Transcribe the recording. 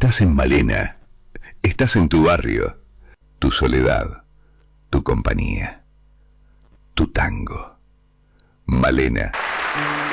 estás en Malena, estás en tu barrio, tu soledad, tu compañía, tu tango. Malena.